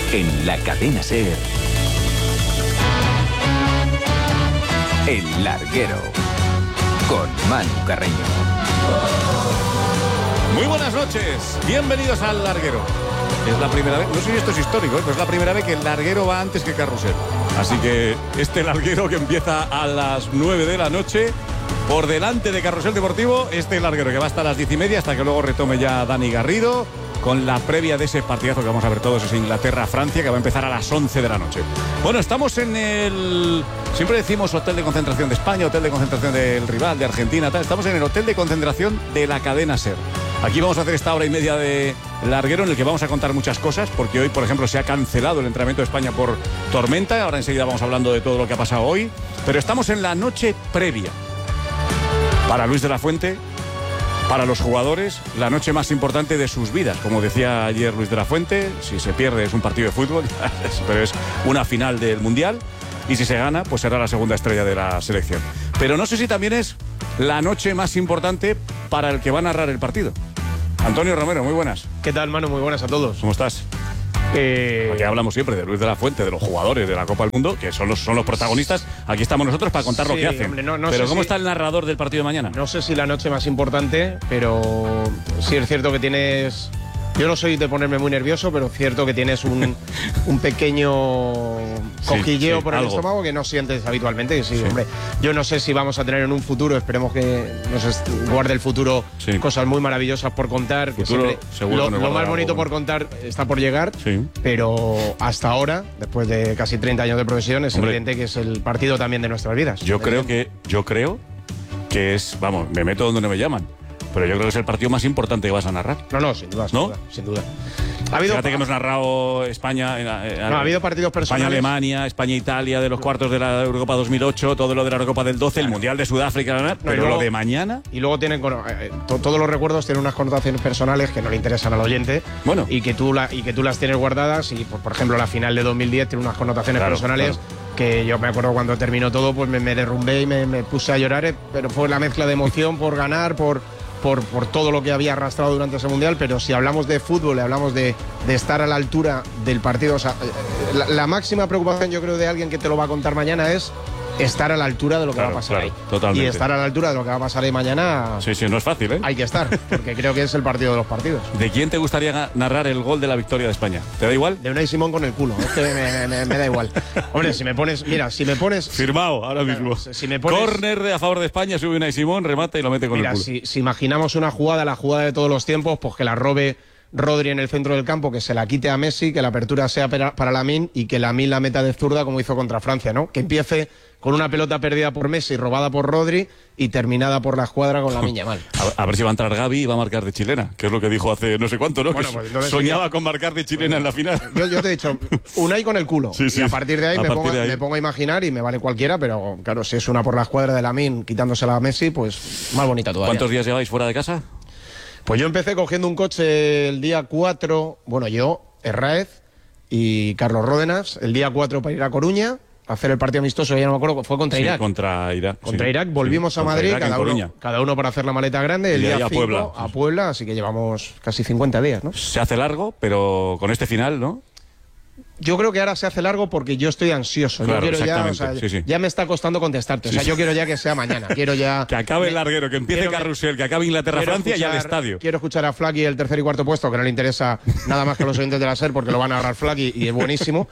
En la cadena SER, El Larguero, con Manu Carreño. Muy buenas noches, bienvenidos al Larguero. Es la primera vez, no sé si esto es histórico, pero es la primera vez que el Larguero va antes que Carrusel. Así que este Larguero que empieza a las 9 de la noche, por delante de Carrusel Deportivo, este Larguero que va hasta las 10:30, hasta que luego retome ya Dani Garrido, con la previa de ese partidazo que vamos a ver todos, es Inglaterra-Francia, que va a empezar a las 11 de la noche. Bueno, estamos en el... Siempre decimos hotel de concentración de España, hotel de concentración del rival, de Argentina, tal. Estamos en el hotel de concentración de la cadena SER. Aquí vamos a hacer esta hora y media de Larguero en el que vamos a contar muchas cosas, porque hoy, por ejemplo, se ha cancelado el entrenamiento de España por tormenta. Ahora enseguida vamos hablando de todo lo que ha pasado hoy. Pero estamos en la noche previa. Para Luis de la Fuente, para los jugadores, la noche más importante de sus vidas. Como decía ayer Luis de la Fuente, si se pierde es un partido de fútbol, pero es una final del Mundial. Y si se gana, pues será la segunda estrella de la selección. Pero no sé si también es la noche más importante para el que va a narrar el partido. Antonio Romero, muy buenas. ¿Qué tal, Manu? Muy buenas a todos. ¿Cómo estás? Aquí hablamos siempre de Luis de la Fuente, de los jugadores de la Copa del Mundo, que son los protagonistas. Aquí estamos nosotros para contar lo que hacen. Hombre, no pero ¿cómo está el narrador del partido de mañana? No sé si la noche más importante, pero sí es cierto que tienes... Yo no soy de ponerme muy nervioso, pero es cierto que tienes un pequeño cosquilleo por el estómago que no sientes habitualmente. Sí, hombre, yo no sé si vamos a tener en un futuro, esperemos que nos guarde el futuro cosas muy maravillosas por contar. Futuro, que siempre, lo más bonito por contar está por llegar, pero hasta ahora, después de casi 30 años de profesión, es evidente que es el partido también de nuestras vidas. Yo creo que es, vamos, me meto donde no me llaman. Pero yo creo que es el partido más importante que vas a narrar. No, sin duda, sin duda. Fíjate que hemos narrado España... ha habido partidos personales. España-Alemania, España-Italia, de los cuartos de la Eurocopa 2008, todo lo de la Eurocopa del 12, el Mundial de Sudáfrica, pero luego, lo de mañana... Y luego tienen... todos los recuerdos tienen unas connotaciones personales que no le interesan al oyente. Bueno. Y que tú las tienes guardadas. Y, por ejemplo, la final de 2010 tiene unas connotaciones personales... Claro. Que yo me acuerdo cuando terminó todo, pues me derrumbé y me puse a llorar, pero fue la mezcla de emoción por ganar, por todo lo que había arrastrado durante ese Mundial. Pero si hablamos de fútbol y hablamos de estar a la altura del partido, o sea, la máxima preocupación, yo creo, de alguien que te lo va a contar mañana es estar a la altura de lo que va a pasar ahí. Totalmente. Y estar a la altura de lo que va a pasar ahí mañana... Sí, no es fácil, ¿eh? Hay que estar, porque creo que es el partido de los partidos. ¿De quién te gustaría narrar el gol de la victoria de España? ¿Te da igual? De Unai Simón con el culo, es que me da igual. Hombre, si me pones... Firmado, ahora mismo. Si me pones... Córner a favor de España, sube Unai Simón, remata y lo mete con el culo. Si imaginamos una jugada, la jugada de todos los tiempos, pues que la robe Rodri en el centro del campo, que se la quite a Messi, que la apertura sea para Lamine y que Lamine la meta de zurda como hizo contra Francia, ¿no? Que empiece con una pelota perdida por Messi, robada por Rodri y terminada por la escuadra con Lamine Yamal. A ver si va a entrar Gavi y va a a marcar de chilena, que es lo que dijo hace no sé cuánto, ¿no? Bueno, pues soñaba con marcar de chilena en la final. Yo te he dicho, Unai con el culo. Sí. Y a partir de ahí me pongo a imaginar y me vale cualquiera, pero claro, si es una por la escuadra de Lamine quitándosela a Messi, pues más bonita todavía. ¿Cuántos días lleváis fuera de casa? Pues yo empecé cogiendo un coche el día 4, bueno, yo, Herráez y Carlos Ródenas, el día 4 para ir a Coruña, a hacer el partido amistoso, ya no me acuerdo, fue contra Irak. Contra Irak. Contra Irak, volvimos a Madrid, cada uno para hacer la maleta grande, el día 5 a Puebla, así que llevamos casi 50 días, ¿no? Se hace largo, pero con este final, ¿no? Yo creo que ahora se hace largo porque yo estoy ansioso. Claro, yo quiero ya, o sea, ya me está costando contestarte. O sea, yo quiero ya que sea mañana. Quiero ya que acabe el Larguero, que empiece Carrusel, que acabe Inglaterra-Francia y al estadio. Quiero escuchar a Flaky el tercer y cuarto puesto, que no le interesa nada más que a los oyentes de la SER porque lo van a agarrar Flaky y es buenísimo.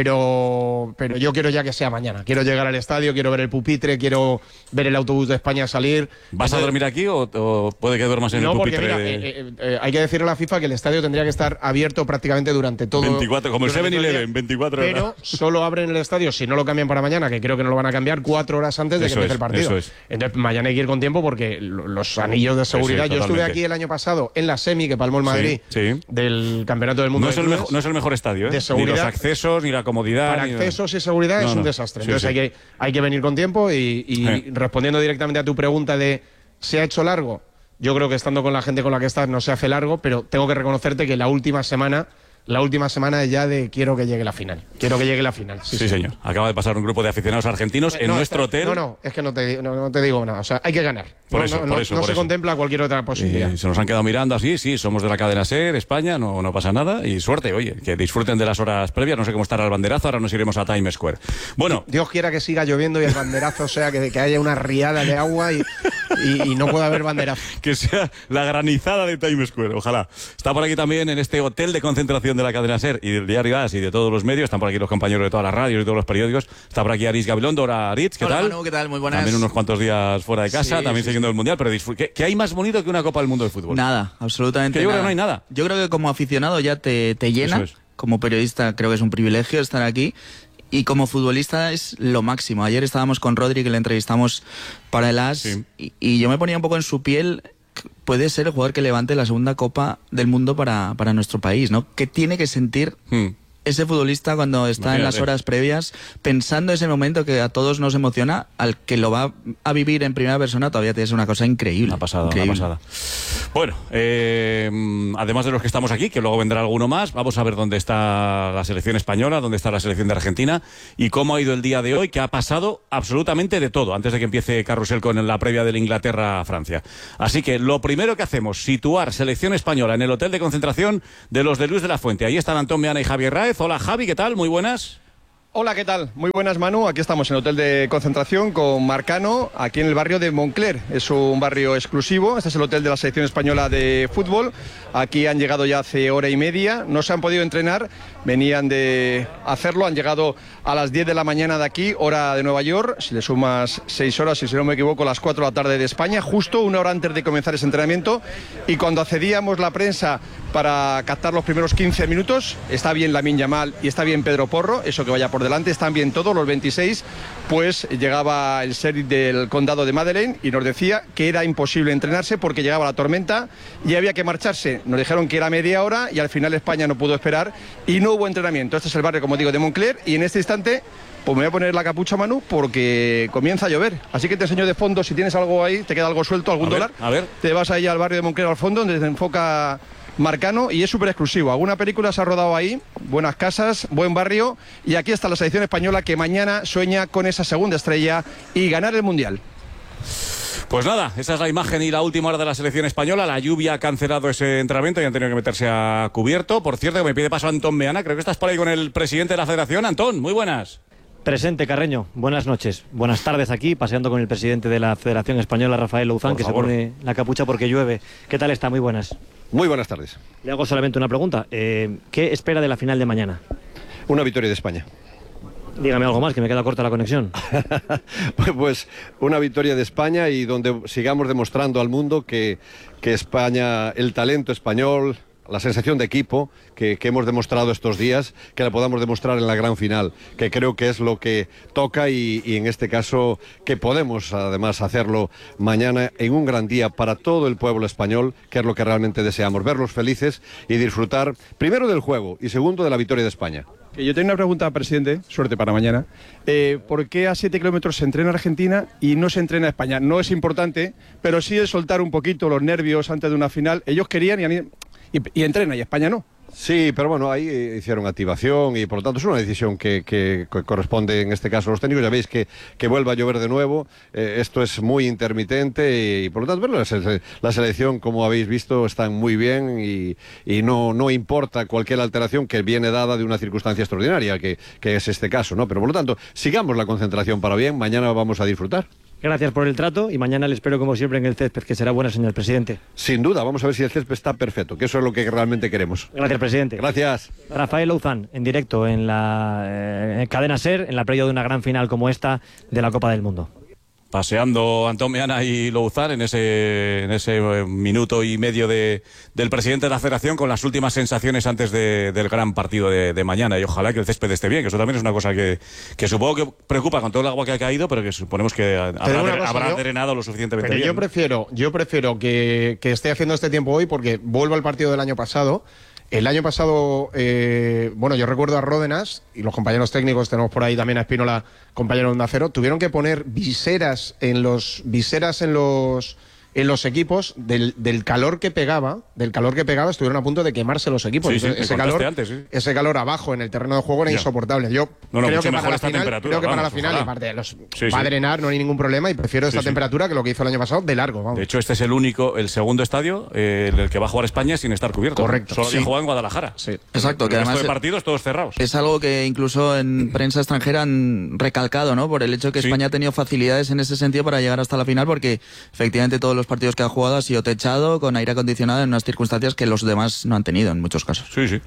Pero yo quiero ya que sea mañana. Quiero llegar al estadio, quiero ver el pupitre, quiero ver el autobús de España salir. ¿Vas a dormir aquí o puede que duermas en el pupitre? No, porque mira, hay que decirle a la FIFA que el estadio tendría que estar abierto prácticamente durante todo... 24, como el 7-Eleven, 24 horas. Pero solo abren el estadio, si no lo cambian para mañana, que creo que no lo van a cambiar, 4 horas antes de que empiece el partido. Entonces mañana hay que ir con tiempo porque los anillos de seguridad... Yo estuve aquí el año pasado en la semi que palmó el Madrid del Campeonato del Mundo. No es el mejor estadio, ¿eh? De seguridad, ni los accesos, ni la comodidad. Para accesos y seguridad es un desastre. Entonces hay que venir con tiempo y respondiendo directamente a tu pregunta de ¿se ha hecho largo? Yo creo que estando con la gente con la que estás no se hace largo, pero tengo que reconocerte que la última semana la última semana es ya de quiero que llegue la final. Quiero que llegue la final. Sí, señor. Acaba de pasar un grupo de aficionados argentinos en nuestro hotel. Es que no te digo nada. O sea, hay que ganar. Por eso. No se contempla cualquier otra posibilidad. Se nos han quedado mirando así, sí, somos de la cadena SER, España, no pasa nada. Y suerte, oye, que disfruten de las horas previas. No sé cómo estará el banderazo, ahora nos iremos a Times Square. Bueno. Dios quiera que siga lloviendo y el banderazo sea que haya una riada de agua y no pueda haber banderazo. Que sea la granizada de Times Square, ojalá. Está por aquí también en este hotel de concentración de la cadena SER y del diario AS y de todos los medios. Están por aquí los compañeros de todas las radios y todos los periódicos. Está por aquí Aritz Gabilondo. Hola, Aritz, ¿qué tal? Hola, Manu, ¿qué tal? Muy buenas. También unos cuantos días fuera de casa, también siguiendo el Mundial, pero ¿qué hay más bonito que una Copa del Mundo de fútbol? Nada, absolutamente que yo nada. Creo que no hay nada. Yo creo que como aficionado ya te llena. Como periodista creo que es un privilegio estar aquí. Y como futbolista es lo máximo. Ayer estábamos con Rodri, que le entrevistamos para el AS, y yo me ponía un poco en su piel. Puede ser el jugador que levante la segunda Copa del Mundo para nuestro país, ¿no? ¿Qué tiene que sentir ese futbolista cuando está en las horas previas, pensando ese momento que a todos nos emociona, al que lo va a vivir en primera persona todavía es una cosa increíble? Una pasada. Bueno, además de los que estamos aquí, que luego vendrá alguno más, vamos a ver dónde está la selección española, dónde está la selección de Argentina y cómo ha ido el día de hoy, que ha pasado absolutamente de todo, antes de que empiece Carrusel con la previa de Inglaterra-Francia. Así que lo primero que hacemos, situar selección española en el hotel de concentración de los de Luis de la Fuente. Ahí están Antón Meana y Javier Raez. Hola Javi, ¿qué tal? Muy buenas. Hola, ¿qué tal? Muy buenas, Manu. Aquí estamos en el hotel de concentración con Marcano, aquí en el barrio de Moncler. Es un barrio exclusivo. Este es el hotel de la selección española de fútbol. Aquí han llegado ya hace hora y media. No se han podido entrenar, venían de hacerlo. Han llegado a las 10 de la mañana de aquí, hora de Nueva York. Si le sumas 6 horas, si no me equivoco, las 4 de la tarde de España, justo una hora antes de comenzar ese entrenamiento. Y cuando accedíamos la prensa para captar los primeros 15 minutos, está bien Lamine Yamal y está bien Pedro Porro, eso que vaya por delante, están bien todos los 26, pues llegaba el sheriff del condado de Madeleine y nos decía que era imposible entrenarse porque llegaba la tormenta y había que marcharse. Nos dijeron que era media hora y al final España no pudo esperar y no hubo entrenamiento. Este es el barrio, como digo, de Moncler, y en este instante pues me voy a poner la capucha, Manu, porque comienza a llover. Así que te enseño de fondo, si tienes algo ahí, te queda algo suelto, algún dólar. A ver. Te vas ahí al barrio de Moncler al fondo, donde se enfoca Marcano, y es súper exclusivo. Alguna película se ha rodado ahí, buenas casas, buen barrio, y aquí está la selección española que mañana sueña con esa segunda estrella y ganar el Mundial. Pues nada, esa es la imagen y la última hora de la selección española. La lluvia ha cancelado ese entrenamiento y han tenido que meterse a cubierto. Por cierto, que me pide paso Antón Meana, creo que estás por ahí con el presidente de la federación. Antón, muy buenas. Presente, Carreño. Buenas noches. Buenas tardes aquí, paseando con el presidente de la Federación Española, Rafael Louzán, que se pone la capucha porque llueve. ¿Qué tal está? Muy buenas. Muy buenas tardes. Le hago solamente una pregunta. ¿Qué espera de la final de mañana? Una victoria de España. Dígame algo más, que me queda corta la conexión. Pues una victoria de España y donde sigamos demostrando al mundo que España, el talento español, la sensación de equipo que hemos demostrado estos días, que la podamos demostrar en la gran final, que creo que es lo que toca y en este caso que podemos además hacerlo mañana en un gran día para todo el pueblo español, que es lo que realmente deseamos, verlos felices y disfrutar primero del juego y segundo de la victoria de España. Yo tengo una pregunta, presidente, suerte para mañana. ¿Por qué a 7 kilómetros se entrena Argentina y no se entrena España? No es importante, pero sí es soltar un poquito los nervios antes de una final. Ellos querían y entrena, y España no. Sí, pero bueno, ahí hicieron activación y por lo tanto es una decisión que corresponde en este caso a los técnicos. Ya veis que vuelva a llover de nuevo, esto es muy intermitente y por lo tanto bueno, la selección, como habéis visto, está muy bien y no importa cualquier alteración que viene dada de una circunstancia extraordinaria, que es este caso, ¿no? Pero por lo tanto, sigamos la concentración para bien, mañana vamos a disfrutar. Gracias por el trato y mañana le espero como siempre en el césped, que será buena señal, presidente. Sin duda, vamos a ver si el césped está perfecto, que eso es lo que realmente queremos. Gracias, presidente. Gracias. Rafael Louzán, en directo en la cadena SER, en la previa de una gran final como esta de la Copa del Mundo. Paseando Antón Meana y Louzán en ese minuto y medio del presidente de la federación con las últimas sensaciones antes del gran partido de mañana, y ojalá que el césped esté bien, que eso también es una cosa que supongo que preocupa con todo el agua que ha caído, pero que suponemos que habrá drenado lo suficientemente bien. Yo prefiero que esté haciendo este tiempo hoy, porque vuelvo al partido del año pasado. El año pasado, yo recuerdo a Ródenas, y los compañeros técnicos, tenemos por ahí también a Espínola, compañero de Onda Cero, tuvieron que poner viseras en los en los equipos del calor que pegaba, estuvieron a punto de quemarse los equipos. Sí, ese calor abajo en el terreno de juego era insoportable. Yo creo que para la final, y aparte va a drenar, no hay ningún problema, y prefiero esta temperatura que lo que hizo el año pasado de largo. Vamos. De hecho, este es el segundo estadio en el que va a jugar España sin estar cubierto. Correcto. Solo había jugado en Guadalajara. Sí. Exacto, que además de partidos todos cerrados. Es algo que incluso en prensa extranjera han recalcado, ¿no? Por el hecho de que España ha tenido facilidades en ese sentido para llegar hasta la final, porque efectivamente todos los partidos que ha jugado ha sido techado, con aire acondicionado, en unas circunstancias que los demás no han tenido en muchos casos. Sí.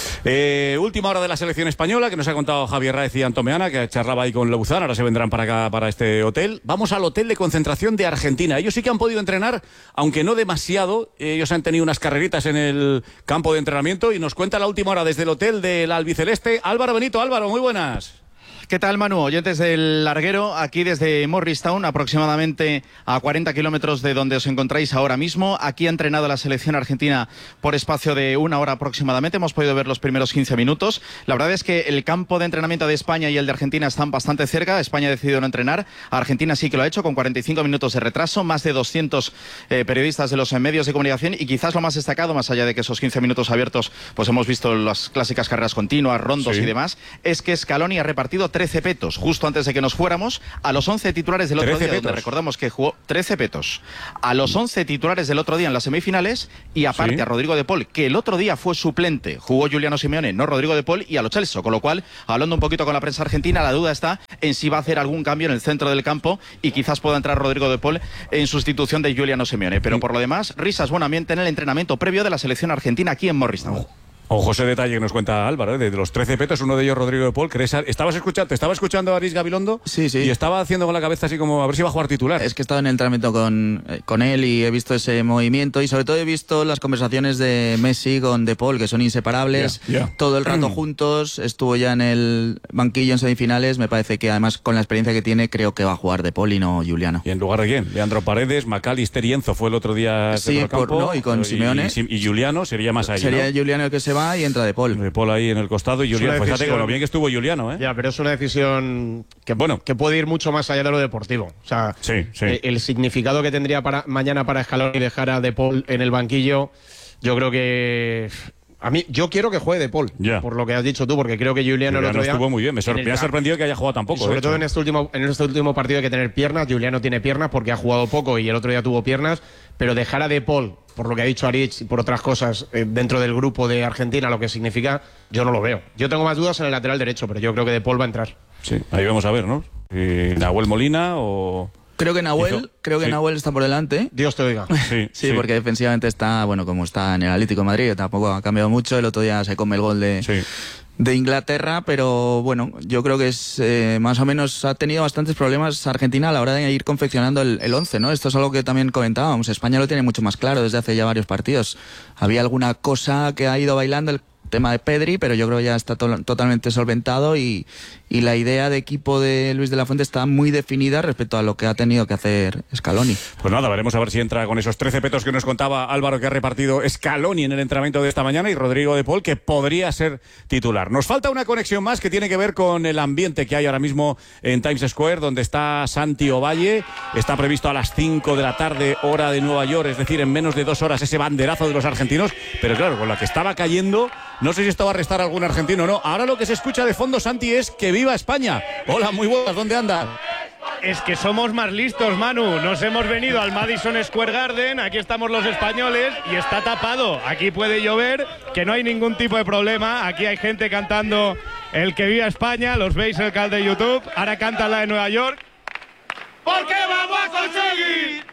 Última hora de la selección española, que nos ha contado Javier Raez y Antón Meana, que charlaba ahí con Louzán. Ahora se vendrán para acá, para este hotel. Vamos al hotel de concentración de Argentina. Ellos sí que han podido entrenar, aunque no demasiado. Ellos han tenido unas carreritas en el campo de entrenamiento, y nos cuenta la última hora desde el hotel del albiceleste Álvaro Benito. Álvaro, muy buenas. ¿Qué tal, Manu? Oyentes del larguero, aquí desde Morristown, aproximadamente a 40 kilómetros de donde os encontráis ahora mismo. Aquí ha entrenado la selección argentina por espacio de 1 hora aproximadamente. Hemos podido ver los primeros 15 minutos. La verdad es que el campo de entrenamiento de España y el de Argentina están bastante cerca. España ha decidido no entrenar. Argentina sí que lo ha hecho, con 45 minutos de retraso. Más de 200 periodistas de los medios de comunicación. Y quizás lo más destacado, más allá de que esos 15 minutos abiertos, pues hemos visto las clásicas carreras continuas, rondos y demás, es que Scaloni ha repartido 13 petos justo antes de que nos fuéramos a los 11 titulares del otro día, donde recordamos que jugó 13 petos a los 11 titulares del otro día en las semifinales, y aparte a Rodrigo de Paul, que el otro día fue suplente, jugó Giuliano Simeone, no Rodrigo de Paul, y a Lo Celso, con lo cual, hablando un poquito con la prensa argentina, la duda está en si va a hacer algún cambio en el centro del campo y quizás pueda entrar Rodrigo de Paul en sustitución de Giuliano Simeone, pero por lo demás, risas, buen ambiente en el entrenamiento previo de la selección argentina aquí en Morristown. Ojo ese detalle que nos cuenta Álvaro, de los 13 petos, uno de ellos Rodrigo de Paul. ¿Te estaba escuchando a Aris Gabilondo? Sí. Y estaba haciendo con la cabeza así como a ver si iba a jugar titular. Es que he estado en el entrenamiento con él y he visto ese movimiento, y sobre todo he visto las conversaciones de Messi con de Paul, que son inseparables, todo el rato juntos. Estuvo ya en el banquillo en semifinales. Me parece que además, con la experiencia que tiene, creo que va a jugar de Paul y no Giuliano. ¿Y en lugar de quién? Leandro Paredes, McAllister y Enzo fue el otro día y con Simeone. Y Giuliano sería más ahí, sería ¿no? Giuliano el que se va y entra de Paul. De Paul ahí en el costado y Giuliano. Fíjate con lo bien que estuvo Giuliano, ¿eh? Ya, pero es una decisión que puede ir mucho más allá de lo deportivo. O sea, el significado que tendría mañana para Scaloni dejar a De Paul en el banquillo, yo creo que... Yo quiero que juegue De Paul, por lo que has dicho tú, porque creo que Giuliano el otro día estuvo muy bien. Me ha sorprendido que haya jugado tan poco. Sobre todo en este último partido hay que tener piernas. Giuliano tiene piernas porque ha jugado poco y el otro día tuvo piernas, pero dejar a De Paul, por lo que ha dicho Aritz y por otras cosas, dentro del grupo de Argentina, lo que significa, yo no lo veo. Yo tengo más dudas en el lateral derecho, pero yo creo que De Paul va a entrar. Sí, ahí vamos a ver, ¿no? Nahuel Molina o... Creo que Nahuel está por delante. Dios te oiga. Sí, porque defensivamente está, como está en el Atlético de Madrid, que tampoco ha cambiado mucho. El otro día se come el gol de Inglaterra, pero bueno, yo creo que es más o menos ha tenido bastantes problemas Argentina a la hora de ir confeccionando el 11, ¿no? Esto es algo que también comentábamos. España lo tiene mucho más claro desde hace ya varios partidos. Había alguna cosa que ha ido bailando, el tema de Pedri, pero yo creo que ya está totalmente solventado, y la idea de equipo de Luis de la Fuente está muy definida respecto a lo que ha tenido que hacer Scaloni. Pues nada, veremos a ver si entra con esos 13 petos que nos contaba Álvaro, que ha repartido Scaloni en el entrenamiento de esta mañana, y Rodrigo de Paul, que podría ser titular. Nos falta una conexión más que tiene que ver con el ambiente que hay ahora mismo en Times Square, donde está Santi Ovalle. Está previsto a las 5 de la tarde, hora de Nueva York, es decir, en menos de 2 horas, ese banderazo de los argentinos. Pero claro, con la que estaba cayendo, no sé si esto va a restar a algún argentino o no. Ahora lo que se escucha de fondo, Santi, es que viva España. Hola, muy buenas, ¿dónde anda? Es que somos más listos, Manu. Nos hemos venido al Madison Square Garden. Aquí estamos los españoles y está tapado. Aquí puede llover, que no hay ningún tipo de problema. Aquí hay gente cantando el que viva España. Los veis en el canal de YouTube. Ahora canta la de Nueva York. Porque vamos a conseguir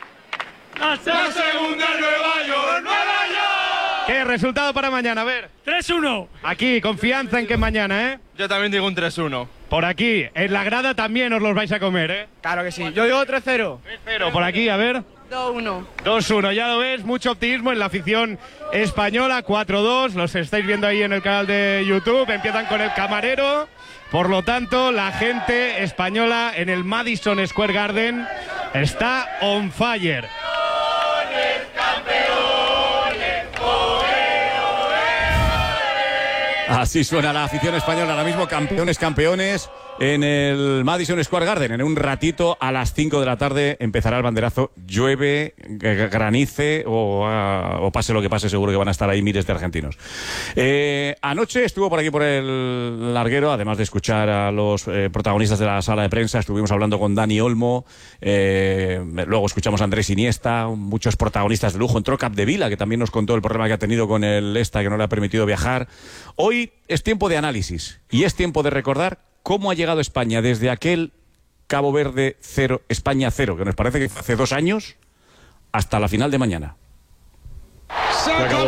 la segunda en Nueva York. ¡Nueva York! ¿Qué resultado para mañana? A ver. 3-1. Aquí, confianza en que mañana, ¿eh? Yo también digo un 3-1. Por aquí, en la grada también os los vais a comer, ¿eh? Claro que sí. Yo digo 3-0. 3-0, por aquí, a ver. 2-1. 2-1, ya lo ves, mucho optimismo en la afición española. 4-2, los estáis viendo ahí en el canal de YouTube. Empiezan con el camarero. Por lo tanto, la gente española en el Madison Square Garden está on fire. Así suena la afición española ahora mismo, campeones, campeones. en el Madison Square Garden. En un ratito, a las 5 de la tarde, empezará el banderazo. Llueve, granice o pase lo que pase, seguro que van a estar ahí miles de argentinos. Anoche estuvo por aquí, por el larguero, además de escuchar a los protagonistas de la sala de prensa, estuvimos hablando con Dani Olmo, luego escuchamos a Andrés Iniesta, muchos protagonistas de lujo. Entró Capdevila, que también nos contó el problema que ha tenido con el ESTA, que no le ha permitido viajar. Hoy es tiempo de análisis y es tiempo de recordar cómo ha llegado España desde aquel Cabo Verde 0, España 0, que nos parece que hace 2 años, hasta la final de mañana. ¡Se acabó!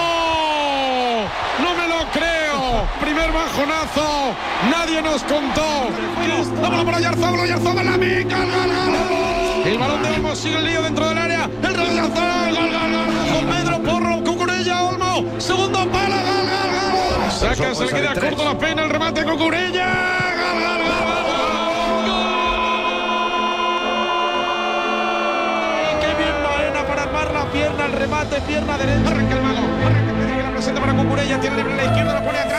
¡No me lo creo! Primer bajonazo, nadie nos contó. ¡La bola para Oyarzabal! ¡Oyarzabal la mica! ¡Gol! El balón de Olmo sigue el lío dentro del área. El rey de Oyarzabal, gol, Pedro Porro, Cucurella, Olmo, segundo palo, gol. Saca, se le queda corto la pena, el remate Cucurella. Pierna, el remate, pierna derecha. Arranca el mago, arranca, la presenta para Cucurella, tiene libre la izquierda, la pone hacia